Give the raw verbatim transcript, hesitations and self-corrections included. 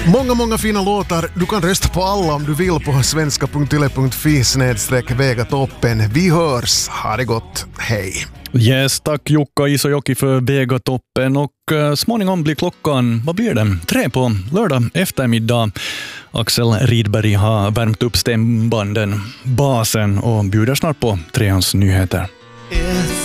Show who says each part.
Speaker 1: Många, många fina låtar. Du kan rösta på alla om du vill på svenska punkt yle punkt fi snedstreck Vegatoppen. Vi hörs. Ha det gott. Hej.
Speaker 2: Yes, tack Jukka Isojoki för Vegatoppen och uh, småningom blir klockan, vad blir det? Tre på lördag eftermiddag. Axel Rydberg har värmt upp stämbanden, basen och bjuder snart på Treans nyheter.